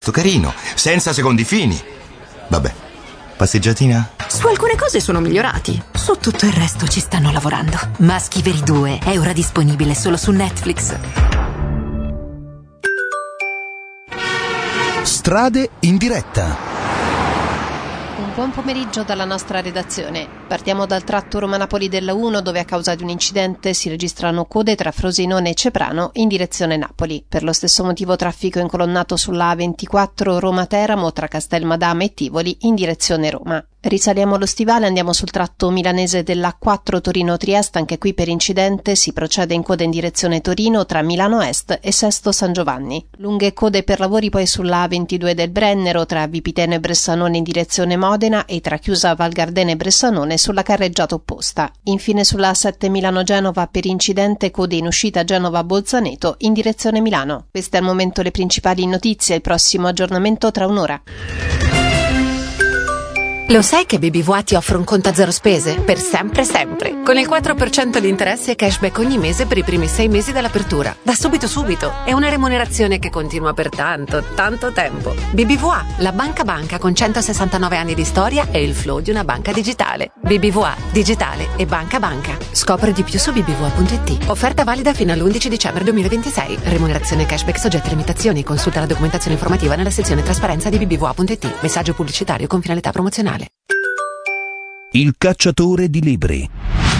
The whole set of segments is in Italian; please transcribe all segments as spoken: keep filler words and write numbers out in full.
testo carino, senza secondi fini. Vabbè, passeggiatina? Su alcune cose sono migliorati, su tutto il resto ci stanno lavorando. Maschi Veri due è ora disponibile solo su Netflix. Strade in diretta. Un buon pomeriggio dalla nostra redazione. Partiamo dal tratto Roma-Napoli della uno, dove a causa di un incidente si registrano code tra Frosinone e Ceprano in direzione Napoli. Per lo stesso motivo traffico incolonnato sulla A ventiquattro Roma-Teramo tra Castelmadama e Tivoli in direzione Roma. Risaliamo lo stivale, andiamo sul tratto milanese dell'A quattro Torino-Trieste, anche qui per incidente si procede in coda in direzione Torino tra Milano Est e Sesto San Giovanni. Lunghe code per lavori poi sulla A ventidue del Brennero tra Vipiteno e Bressanone in direzione Modena e tra Chiusa Val Gardena e Bressanone sulla carreggiata opposta. Infine sulla A sette Milano-Genova per incidente code in uscita Genova-Bolzaneto in direzione Milano. Queste al momento le principali notizie, il prossimo aggiornamento tra un'ora. Lo sai che B B V A ti offre un conto a zero spese? Per sempre sempre. Con il quattro per cento di interessi e cashback ogni mese per i primi sei mesi dall'apertura. Da subito subito. È una remunerazione che continua per tanto, tanto tempo. B B V A, la banca banca con centosessantanove anni di storia e il flow di una banca digitale. B B V A, digitale e banca banca. Scopri di più su b b v a punto i t. Offerta valida fino all'undici dicembre duemilaventisei. Remunerazione cashback soggetta a limitazioni. Consulta la documentazione informativa nella sezione trasparenza di b b v a punto i t. Messaggio pubblicitario con finalità promozionale. Il cacciatore di libri.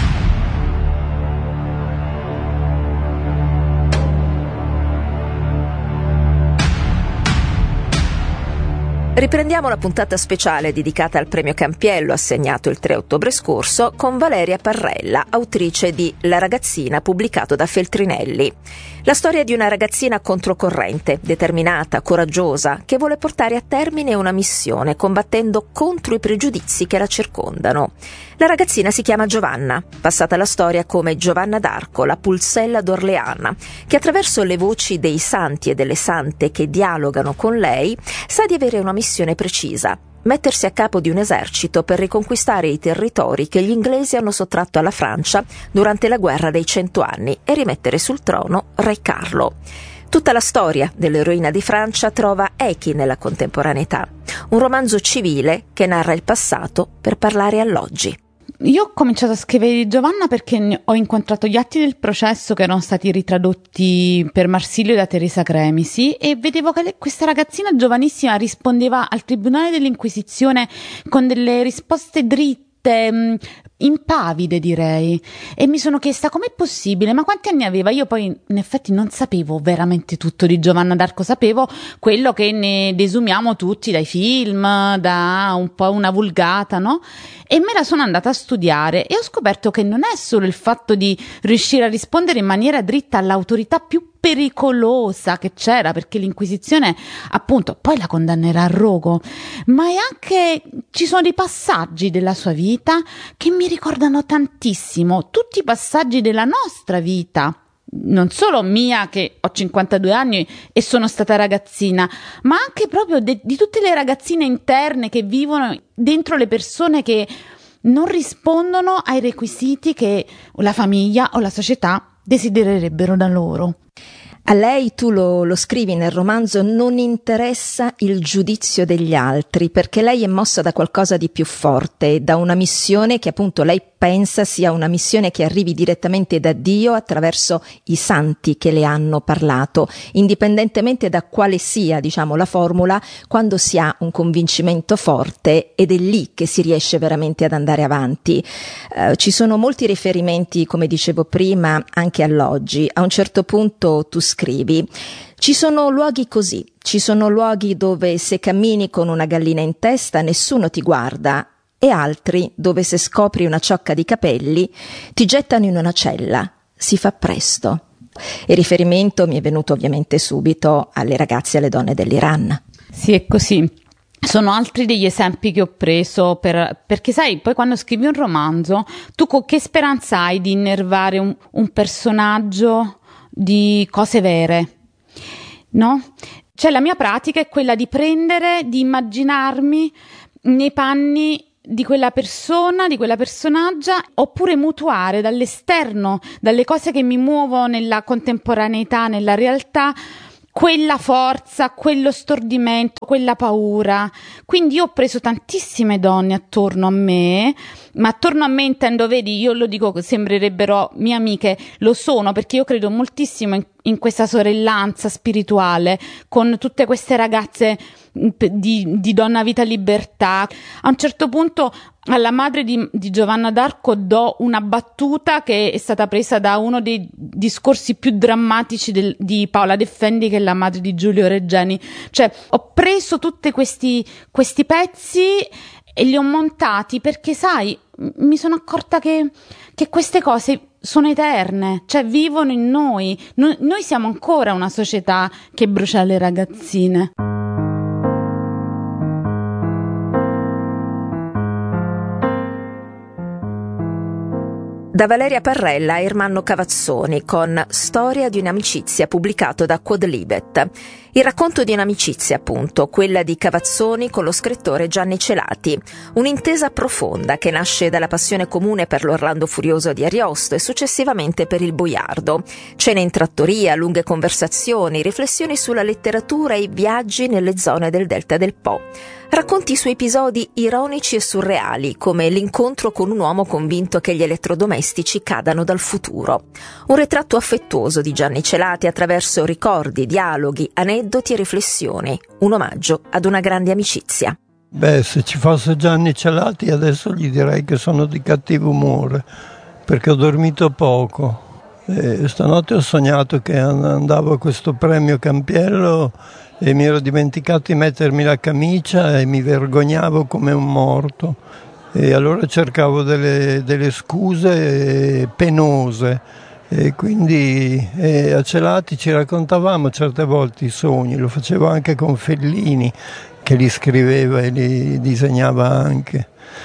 Riprendiamo la puntata speciale dedicata al premio Campiello assegnato il tre ottobre scorso con Valeria Parrella, autrice di La ragazzina, pubblicato da Feltrinelli. La storia di una ragazzina controcorrente, determinata, coraggiosa, che vuole portare a termine una missione combattendo contro i pregiudizi che la circondano. La ragazzina si chiama Giovanna, passata alla storia come Giovanna d'Arco, la pulsella d'Orleana, che attraverso le voci dei santi e delle sante che dialogano con lei sa di avere una missione precisa: mettersi a capo di un esercito per riconquistare i territori che gli inglesi hanno sottratto alla Francia durante la guerra dei cento anni e rimettere sul trono Re Carlo. Tutta la storia dell'eroina di Francia trova echi nella contemporaneità. Un romanzo civile che narra il passato per parlare all'oggi. Io ho cominciato a scrivere di Giovanna perché ho incontrato gli atti del processo che erano stati ritradotti per Marsilio da Teresa Cremisi e vedevo che questa ragazzina giovanissima rispondeva al Tribunale dell'Inquisizione con delle risposte dritte, impavide direi, e mi sono chiesta com'è possibile, ma quanti anni aveva? Io poi in effetti non sapevo veramente tutto di Giovanna d'Arco, sapevo quello che ne desumiamo tutti dai film, da un po' una vulgata, no? E me la sono andata a studiare e ho scoperto che non è solo il fatto di riuscire a rispondere in maniera dritta all'autorità più pericolosa che c'era, perché l'Inquisizione appunto poi la condannerà a rogo, ma è anche, ci sono dei passaggi della sua vita che mi ricordano tantissimo tutti i passaggi della nostra vita, non solo mia che ho cinquantadue anni e sono stata ragazzina, ma anche proprio de- di tutte le ragazzine interne che vivono dentro le persone che non rispondono ai requisiti che la famiglia o la società desidererebbero da loro. A lei, tu lo, lo scrivi nel romanzo, non interessa il giudizio degli altri, perché lei è mossa da qualcosa di più forte, da una missione che appunto lei pensa sia una missione che arrivi direttamente da Dio attraverso i santi che le hanno parlato, indipendentemente da quale sia, diciamo, la formula, quando si ha un convincimento forte ed è lì che si riesce veramente ad andare avanti. Eh, ci sono molti riferimenti, come dicevo prima, anche all'oggi. A un certo punto tu scrivi: ci sono luoghi così, ci sono luoghi dove se cammini con una gallina in testa nessuno ti guarda, e altri dove se scopri una ciocca di capelli ti gettano in una cella, si fa presto. Il riferimento mi è venuto ovviamente subito alle ragazze e alle donne dell'Iran. Sì, è così. Sono altri degli esempi che ho preso per, perché sai, poi quando scrivi un romanzo, tu con che speranza hai di innervare un, un personaggio di cose vere, no? Cioè la mia pratica è quella di prendere, di immaginarmi nei panni di quella persona, di quella personaggia, oppure mutuare dall'esterno, dalle cose che mi muovono nella contemporaneità, nella realtà, quella forza, quello stordimento, quella paura. Quindi io ho preso tantissime donne attorno a me, ma attorno a me intendo, vedi, io lo dico che sembrerebbero mie amiche, lo sono, perché io credo moltissimo in, in questa sorellanza spirituale con tutte queste ragazze di, di Donna Vita Libertà. A un certo punto alla madre di, di Giovanna d'Arco do una battuta che è stata presa da uno dei discorsi più drammatici del, di Paola De Fendi, che è la madre di Giulio Regeni. Cioè, ho preso tutti questi, questi pezzi e li ho montati perché, sai, mi sono accorta che, che queste cose sono eterne, cioè vivono in noi. No, noi siamo ancora una società che brucia le ragazzine. Da Valeria Parrella a Ermanno Cavazzoni con Storia di un'amicizia, pubblicato da Quodlibet. Il racconto di un'amicizia, appunto, quella di Cavazzoni con lo scrittore Gianni Celati. Un'intesa profonda che nasce dalla passione comune per l'Orlando Furioso di Ariosto e successivamente per il Boiardo. Cene in trattoria, lunghe conversazioni, riflessioni sulla letteratura e viaggi nelle zone del delta del Po. Racconti su episodi ironici e surreali, come l'incontro con un uomo convinto che gli elettrodomestici cadano dal futuro. Un ritratto affettuoso di Gianni Celati attraverso ricordi, dialoghi, aneddoti e riflessioni. Un omaggio ad una grande amicizia. Beh, se ci fosse Gianni Celati adesso gli direi che sono di cattivo umore, perché ho dormito poco. E stanotte ho sognato che andavo a questo premio Campiello e mi ero dimenticato di mettermi la camicia e mi vergognavo come un morto. E allora cercavo delle, delle scuse penose. E quindi e a Celati ci raccontavamo certe volte i sogni, lo facevo anche con Fellini, che li scriveva e li disegnava anche.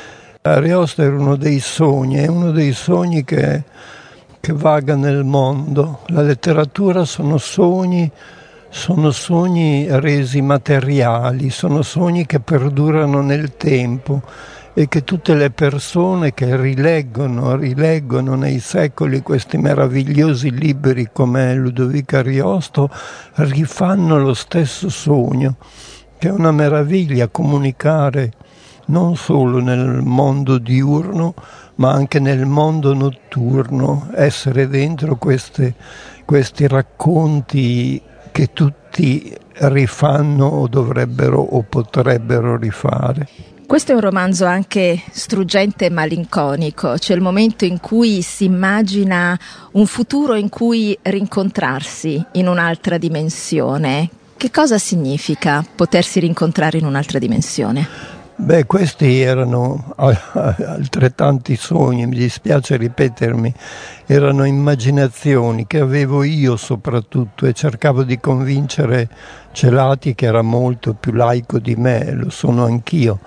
Ariosto era uno dei sogni, è uno dei sogni che, che vaga nel mondo. La letteratura sono sogni, sono sogni resi materiali, sono sogni che perdurano nel tempo e che tutte le persone che rileggono, rileggono nei secoli questi meravigliosi libri come Ludovico Ariosto rifanno lo stesso sogno, che è una meraviglia comunicare non solo nel mondo diurno ma anche nel mondo notturno, essere dentro queste, questi racconti che tutti rifanno o dovrebbero o potrebbero rifare. Questo è un romanzo anche struggente e malinconico, cioè il momento in cui si immagina un futuro in cui rincontrarsi in un'altra dimensione. Che cosa significa potersi rincontrare in un'altra dimensione? Beh, questi erano altrettanti sogni, mi dispiace ripetermi, erano immaginazioni che avevo io soprattutto e cercavo di convincere Celati, che era molto più laico di me, lo sono anch'io,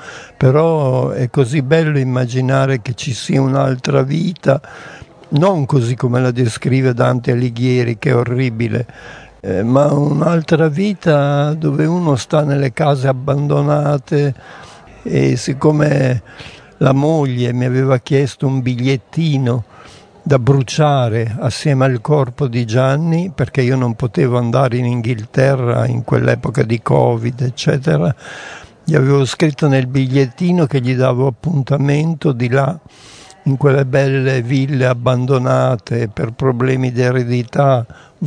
però è così bello immaginare che ci sia un'altra vita, non così come la descrive Dante Alighieri, che è orribile, eh, ma un'altra vita dove uno sta nelle case abbandonate. E siccome la moglie mi aveva chiesto un bigliettino da bruciare assieme al corpo di Gianni, perché io non potevo andare in Inghilterra in quell'epoca di Covid, eccetera, gli avevo scritto nel bigliettino che gli davo appuntamento di là, in quelle belle ville abbandonate per problemi di eredità,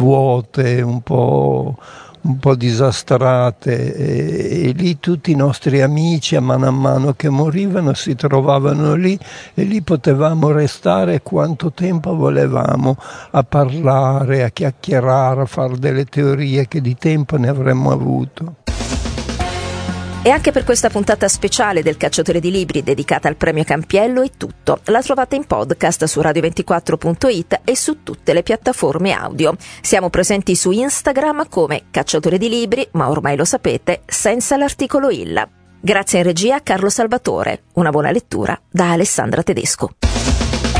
vuote, un po'... un po' disastrate e, e lì tutti i nostri amici a mano a mano che morivano si trovavano lì e lì potevamo restare quanto tempo volevamo a parlare, a chiacchierare, a fare delle teorie che di tempo ne avremmo avuto. E anche per questa puntata speciale del Cacciatore di Libri dedicata al premio Campiello è tutto. La trovate in podcast su radio ventiquattro punto it e su tutte le piattaforme audio. Siamo presenti su Instagram come Cacciatore di Libri, ma ormai lo sapete, senza l'articolo il. Grazie in regia a Carlo Salvatore. Una buona lettura da Alessandra Tedesco.